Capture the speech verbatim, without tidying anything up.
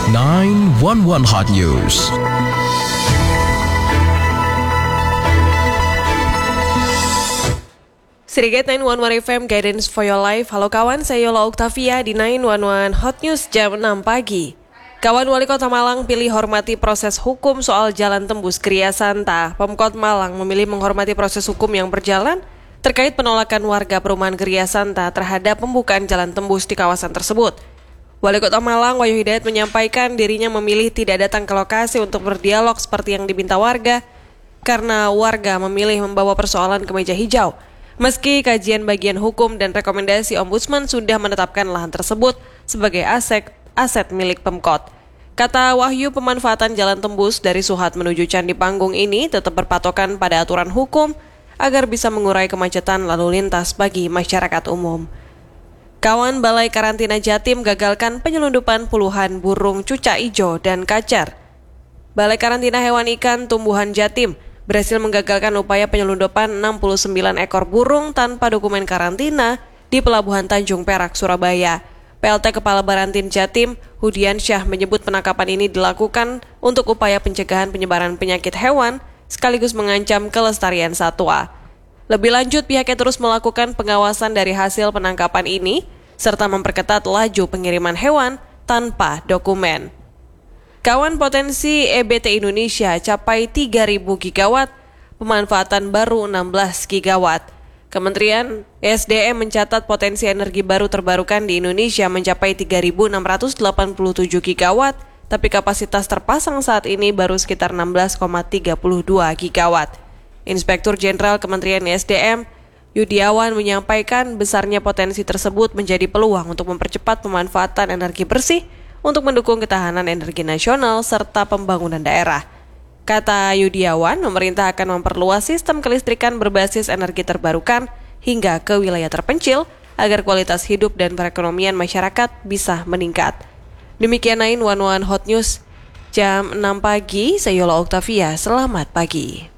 nine one one Hot News. Sirigat nine one one F M Guidance for Your Life. Halo kawan, saya Yola Octavia di nine one one Hot News jam enam pagi. Kawan Wali Kota Malang pilih hormati proses hukum soal jalan tembus Gria Santa. Pemkot Malang memilih menghormati proses hukum yang berjalan terkait penolakan warga perumahan Gria Santa terhadap pembukaan jalan tembus di kawasan tersebut. Wali Kota Malang Wahyu Hidayat menyampaikan dirinya memilih tidak datang ke lokasi untuk berdialog seperti yang diminta warga karena warga memilih membawa persoalan ke meja hijau. Meski kajian bagian hukum dan rekomendasi Ombudsman sudah menetapkan lahan tersebut sebagai aset aset milik Pemkot. Kata Wahyu, pemanfaatan jalan tembus dari Suhat menuju Candi Panggung ini tetap berpatokan pada aturan hukum agar bisa mengurai kemacetan lalu lintas bagi masyarakat umum. Kawan Balai Karantina Jatim gagalkan penyelundupan puluhan burung cucak ijo dan kacar. Balai Karantina Hewan Ikan Tumbuhan Jatim berhasil menggagalkan upaya penyelundupan enam puluh sembilan ekor burung tanpa dokumen karantina di Pelabuhan Tanjung Perak, Surabaya. P L T Kepala Barantin Jatim, Hudian Syah menyebut penangkapan ini dilakukan untuk upaya pencegahan penyebaran penyakit hewan sekaligus mengancam kelestarian satwa. Lebih lanjut, pihaknya terus melakukan pengawasan dari hasil penangkapan ini, serta memperketat laju pengiriman hewan tanpa dokumen. Kawan, potensi E B T Indonesia capai tiga ribu gigawatt, pemanfaatan baru enam belas gigawatt. Kementerian S D M mencatat potensi energi baru terbarukan di Indonesia mencapai tiga ribu enam ratus delapan puluh tujuh gigawatt, tapi kapasitas terpasang saat ini baru sekitar enam belas koma tiga dua gigawatt. Inspektur Jenderal Kementerian S D M, Yudiawan, menyampaikan besarnya potensi tersebut menjadi peluang untuk mempercepat pemanfaatan energi bersih untuk mendukung ketahanan energi nasional serta pembangunan daerah. Kata Yudiawan, pemerintah akan memperluas sistem kelistrikan berbasis energi terbarukan hingga ke wilayah terpencil agar kualitas hidup dan perekonomian masyarakat bisa meningkat. Demikian nine one one Hot News jam enam pagi, saya Yola Octavia, selamat pagi.